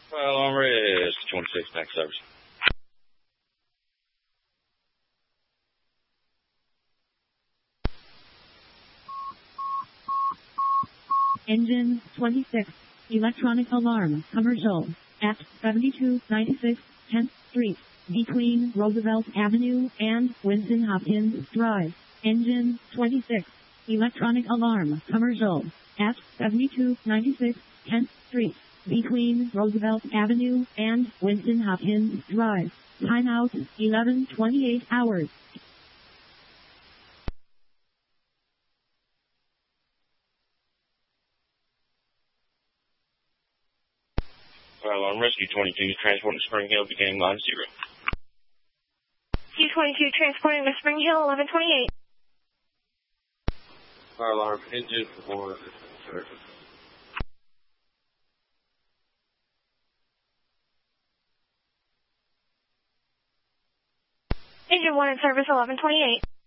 Fire alarm risk 26, next service. Engine 26, electronic alarm, commercial, at 7296 10th Street, between Roosevelt Avenue and Winston Hopkins Drive. Engine 26, electronic alarm, commercial, at 7296 10th Street, between Roosevelt Avenue and Winston Hopkins Drive. Timeout 11:28 hours. Fire alarm rescue 22, transporting to Spring Hill, beginning line 0. Q22, transporting to Spring Hill, 11:28. Fire alarm engine 1, service. Engine 1 in service, 11:28.